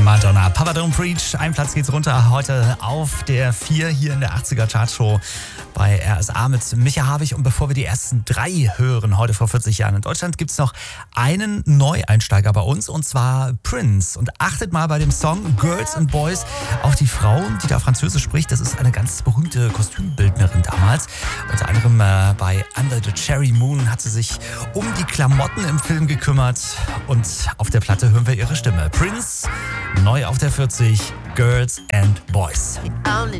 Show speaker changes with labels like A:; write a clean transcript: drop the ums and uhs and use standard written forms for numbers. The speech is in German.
A: Madonna. Papa Don't Preach. Ein Platz geht's runter. Heute auf der 4 hier in der 80er Chartshow bei RSA mit Micha Habich. Und bevor wir die ersten 3 hören, heute vor 40 Jahren in Deutschland, gibt's noch einen Neueinsteiger bei uns, und zwar Prince. Und achtet mal bei dem Song Girls and Boys auf die Frau, die da Französisch spricht. Das ist eine ganz berühmte Kostümbildnerin damals. Unter anderem bei Under the Cherry Moon hat sie sich um die Klamotten im Film gekümmert. Und auf der Platte hören wir ihre Stimme. Prince, neu auf der 40, Girls and Boys.